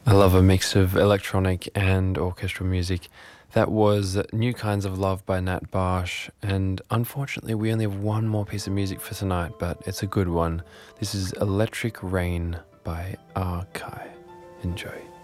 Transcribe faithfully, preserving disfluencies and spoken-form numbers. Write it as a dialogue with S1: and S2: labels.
S1: I love a mix of electronic and orchestral music. That was New Kinds of Love by Nat Barsh, and unfortunately, we only have one more piece of music for tonight, but it's a good one. This is Electric Rain by Arkai. Enjoy.